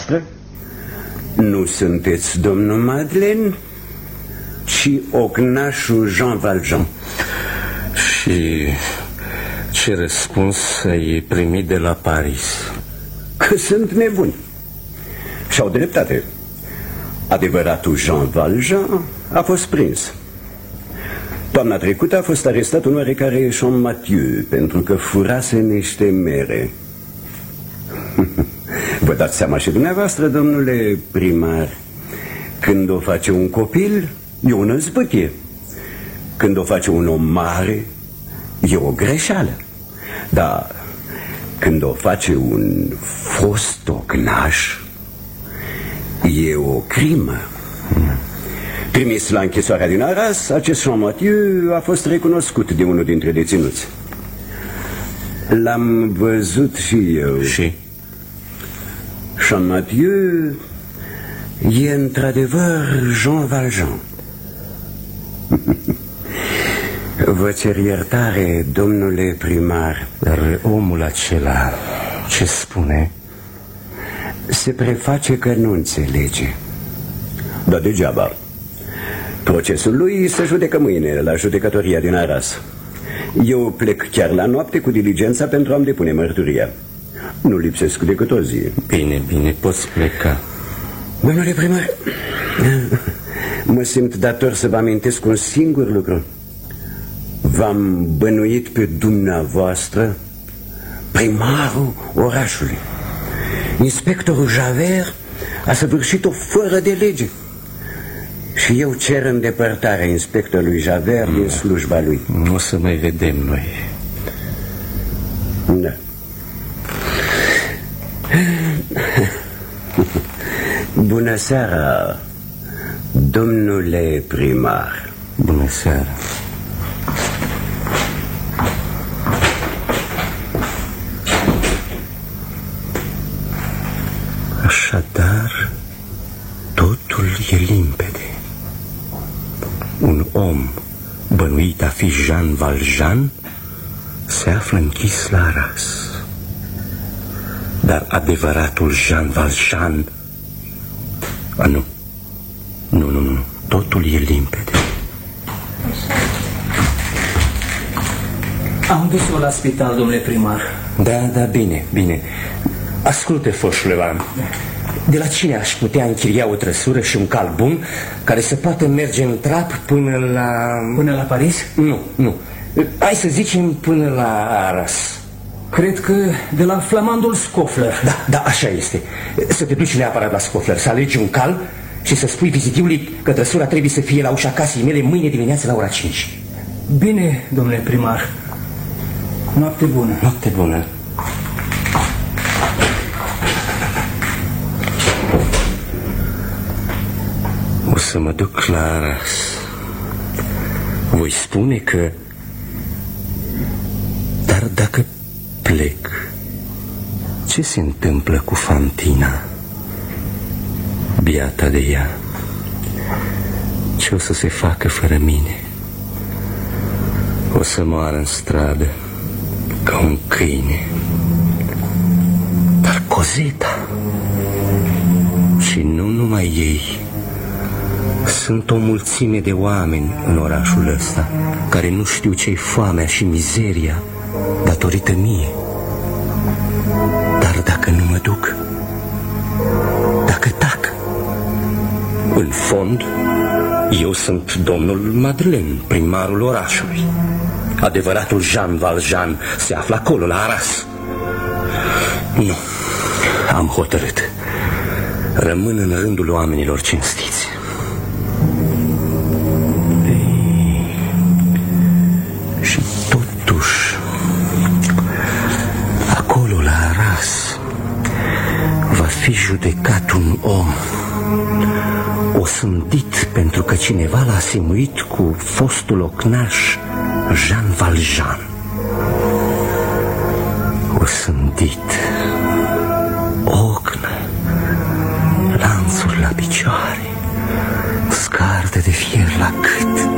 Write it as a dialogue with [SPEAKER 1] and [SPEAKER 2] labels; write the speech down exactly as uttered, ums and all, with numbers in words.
[SPEAKER 1] dumneavoastră? Nu sunteți domnul Madeleine, ci ocnașul Jean Valjean.
[SPEAKER 2] Și ce răspuns ai primit de la Paris?
[SPEAKER 1] Că sunt nebuni. Și-au dreptate. Adevăratul Jean Valjean a fost prins. Toamna trecută a fost arestat un oarecare Champmathieu pentru că furase niște mere. Vă dați seama și dumneavoastră, domnule primar, când o face un copil, e o năzbâtie. Când o face un om mare, e o greșeală. Dar când o face un fost ocnaș, e o crimă. Trimis la închisoarea din Arras, acest Champmathieu a fost recunoscut de unul dintre deținuți. L-am văzut și eu.
[SPEAKER 2] Și?
[SPEAKER 1] Champmathieu e într-adevăr Jean Valjean. Vă cer iertare, domnule primar.
[SPEAKER 2] Dar omul acela ce spune?
[SPEAKER 1] Se preface că nu înțelege. Dar degeaba. Procesul lui se judecă mâine la judecătoria din Arras. Eu plec chiar la noapte cu diligența pentru a-mi depune mărturia. Nu lipsesc decât o zi.
[SPEAKER 2] Bine, bine, poți pleca.
[SPEAKER 1] Domnule primar, mă simt dator să vă amintesc un singur lucru. V-am bănuit pe dumneavoastră, primarul orașului. Inspectorul Javert a săvârșit-o fără de lege. Și eu cer îndepărtarea inspectorului Javert din slujba lui.
[SPEAKER 2] Nu o să mai vedem noi.
[SPEAKER 1] Da. Bună seara, domnule primar.
[SPEAKER 2] Bună seara. Așadar, totul e limpede. Un om bănuit a fi Jean Valjean se află închis la Arras. Dar adevăratul Jean Valjean... A, nu. Nu, nu, nu. Totul e limpede.
[SPEAKER 3] Am dus-o la spital, domnule primar.
[SPEAKER 2] Da, da, bine, bine. Asculte, foșulevan. De la cine aș putea închiria o trăsură și un cal bun care să poată merge în trap până la...
[SPEAKER 3] Până la Paris?
[SPEAKER 2] Nu, nu. Hai să zicem până la Arras.
[SPEAKER 3] Cred că de la flamandul Scoffler.
[SPEAKER 2] Da, da, așa este. Să te duci neapărat la Scoffler, să alegi un cal și să spui vizitiului că trăsura trebuie să fie la ușa casei mele mâine dimineață la ora cinci.
[SPEAKER 3] Bine, domnule primar. Noapte bună.
[SPEAKER 2] Noapte bună. O să mă duc la Arras. Voi spune că... Dar dacă plec, ce se întâmplă cu Fantina? Biata de ea. Ce o să se facă fără mine? O să moară în stradă ca un câine. Dar Coseta și nu numai ei. Sunt o mulțime de oameni în orașul ăsta care nu știu ce-i foamea și mizeria datorită mie. Dar dacă nu mă duc, dacă tac, în fond, eu sunt domnul Madeleine, primarul orașului. Adevăratul Jean Valjean se află acolo, la Arras. Nu, am hotărât. Rămân în rândul oamenilor cinstiți. Și totuși, acolo, la Arras, va fi judecat un om osândit pentru că cineva l-a asemuit cu fostul ocnaș Jean Valjean. Osândit, ocnă, lanțuri la picioare, scardă de fier la gât.